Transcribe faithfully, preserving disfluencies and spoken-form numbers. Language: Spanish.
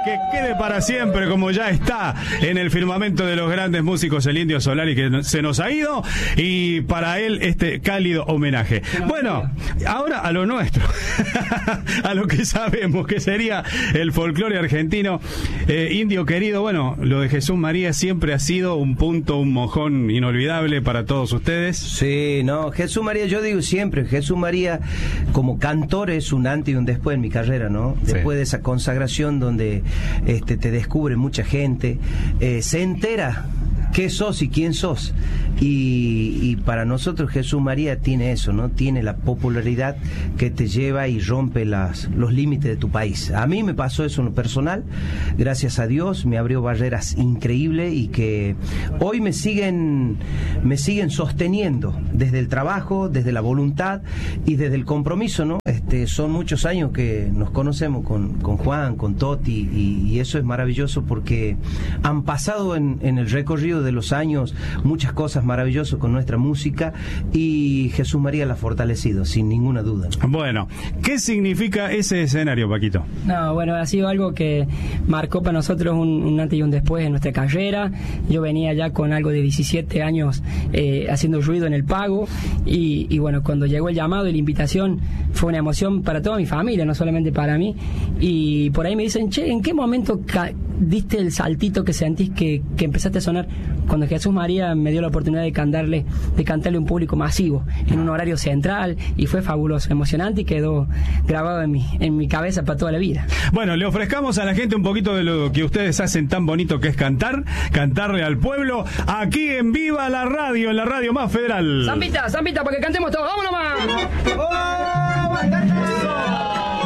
que quede para siempre, como ya está en el firmamento de los grandes músicos, el Indio Solari, que se nos ha ido, y para él este cálido homenaje. Bueno, ahora a lo nuestro, a lo que sabemos que sería el folclore argentino. eh, Indio querido, bueno, lo de Jesús María siempre ha sido un punto, un mojón inolvidable para todos ustedes. Sí, no, Jesús María, yo digo siempre, Jesús María como cantor es un antes y un después en mi carrera, ¿no? Después sí. de esa consagración donde este, te descubre mucha gente, eh, se entera qué sos y quién sos, y, y para nosotros Jesús María tiene eso, ¿no? Tiene la popularidad que te lleva y rompe las, los límites de tu país. A mí me pasó eso en lo personal, gracias a Dios me abrió barreras increíbles y que hoy me siguen me siguen sosteniendo desde el trabajo, desde la voluntad y desde el compromiso, ¿no? Este, son muchos años que nos conocemos con, con Juan, con Toti, y, y eso es maravilloso porque han pasado en, en el recorrido de los años muchas cosas maravillosas con nuestra música, y Jesús María la ha fortalecido sin ninguna duda. Bueno, ¿qué significa ese escenario, Paquito? No, bueno, ha sido algo que marcó para nosotros un, un antes y un después en nuestra carrera. Yo venía ya con algo de diecisiete años eh, haciendo ruido en el Pago, y, y bueno, cuando llegó el llamado y la invitación fue una emoción para toda mi familia, no solamente para mí, y por ahí me dicen, che, ¿en qué momento ca- diste el saltito que sentís que, que empezaste a sonar? Cuando Jesús María me dio la oportunidad de cantarle, de cantarle a un público masivo, en un horario central, y fue fabuloso, emocionante, y quedó grabado en mi, en mi cabeza para toda la vida. Bueno, le ofrezcamos a la gente un poquito de lo que ustedes hacen tan bonito, que es cantar, cantarle al pueblo, aquí en Viva la Radio, en la radio más federal. Zambita, Zambita, para que cantemos todos, ¡vámonos más!